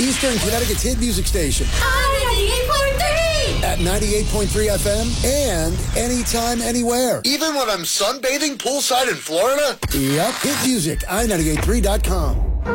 Eastern Connecticut's hit music station. I-98.3! At 98.3 FM and anytime, anywhere. Even when I'm sunbathing poolside in Florida? Yep, hit music, i98.3.com.